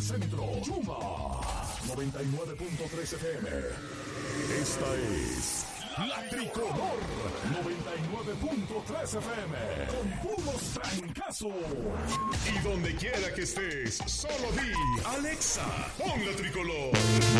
Centro, Chuma 99.3 FM. Esta es La Tricolor 99.3 FM. Con puros trancazos. Y donde quiera que estés, solo di Alexa, pon La Tricolor.